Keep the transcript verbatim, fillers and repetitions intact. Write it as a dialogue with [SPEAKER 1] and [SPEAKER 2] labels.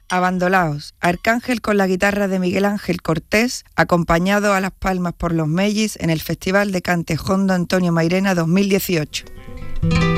[SPEAKER 1] Abandolaos, Arcángel con la guitarra de Miguel Ángel Cortés, acompañado a las palmas por los Mellis en el Festival de Cante Jondo Antonio Mairena dos mil dieciocho.